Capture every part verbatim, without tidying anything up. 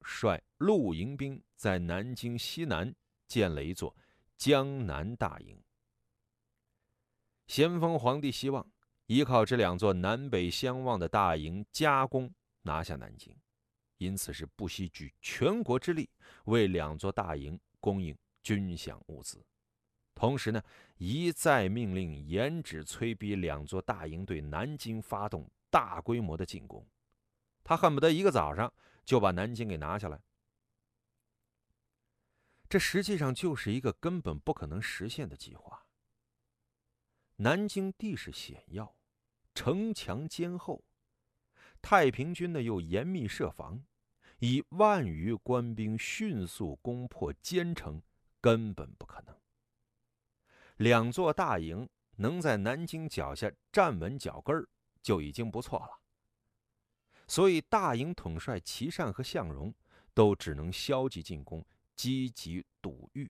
率陆营兵在南京西南建了一座江南大营。咸丰皇帝希望依靠这两座南北相望的大营夹攻拿下南京，因此是不惜举全国之力为两座大营供应军饷物资，同时呢，一再命令严旨催逼两座大营对南京发动大规模的进攻。他恨不得一个早上就把南京给拿下来。这实际上就是一个根本不可能实现的计划。南京地势险要，城墙坚厚，太平军呢又严密设防，以万余官兵迅速攻破坚城根本不可能。两座大营能在南京脚下站稳脚跟儿就已经不错了，所以大营统帅琦善和向荣都只能消极进攻，积极堵御。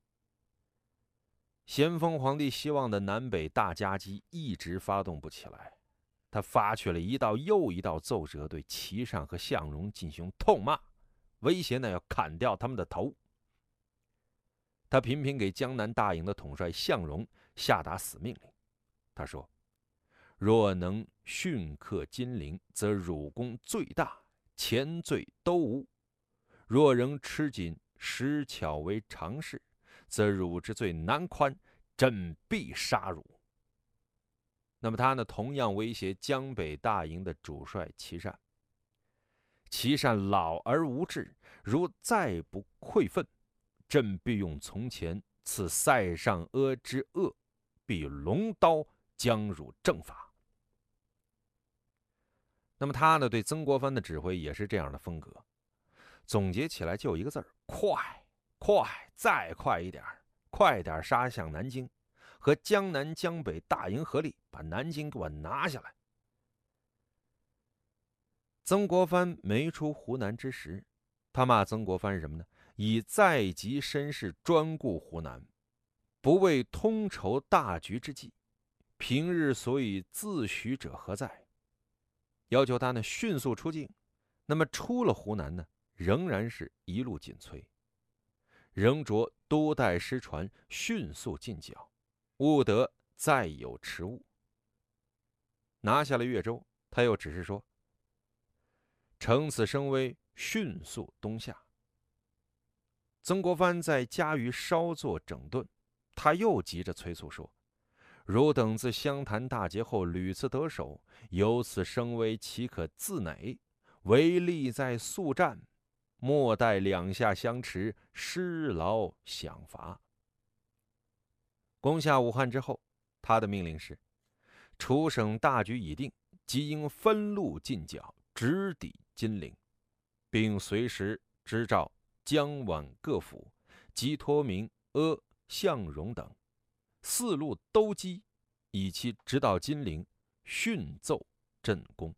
咸丰皇帝希望的南北大夹击一直发动不起来，他发去了一道又一道奏折，对琦善和向荣进行痛骂，威胁呢要砍掉他们的头。他频频给江南大营的统帅向荣下达死命令。他说：“若能迅克金陵，则汝功最大，前罪都无；若仍吃紧使巧为常事，则汝之罪难宽，朕必杀汝。”那么他呢，同样威胁江北大营的主帅琦善。琦善老而无志，如再不愧愤，朕必用从前赐塞上阿之恶，必龙刀将汝正法。那么他呢，对曾国藩的指挥也是这样的风格，总结起来就一个字儿：快，快，再快一点，快点杀向南京，和江南江北大营合力，把南京给我拿下来。曾国藩没出湖南之时，他骂曾国藩什么呢？以在籍身世专顾湖南，不为通筹大局之计，平日所以自诩者何在？要求他呢迅速出境。那么出了湖南呢，仍然是一路紧催，仍着多带师船迅速进剿，勿得再有迟误。拿下了越州，他又只是说：“乘此声威，迅速东下。”曾国藩在家于稍作整顿，他又急着催促说：“汝等自湘潭大捷后屡次得手，有此声威，岂可自馁？唯利在速战，莫待两下相持，失劳享罚。”攻下武汉之后，他的命令是：楚省大局已定，即应分路进剿，直抵金陵，并随时支召江皖各府，即托名阿、向荣等四路都击，以其直到金陵，迅奏镇攻。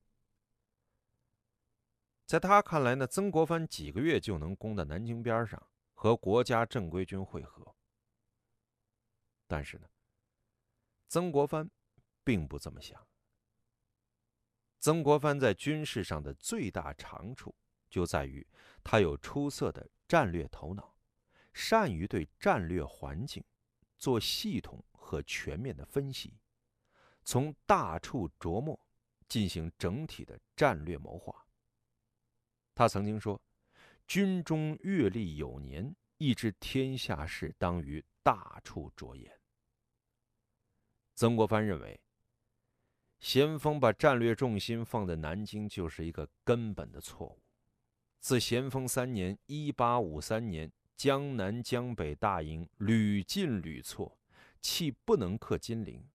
在他看来呢，曾国藩几个月就能攻到南京边上，和国家正规军会合。但是呢，曾国藩并不这么想。曾国藩在军事上的最大长处就在于他有出色的战略头脑，善于对战略环境做系统和全面的分析，从大处琢磨进行整体的战略谋划。他曾经说：“军中阅历有年，亦知天下事当于大处着眼。”曾国藩认为，咸丰把战略重心放在南京就是一个根本的错误。自咸丰三年（一八五三年），江南江北大营屡进屡挫，弃不能克金陵，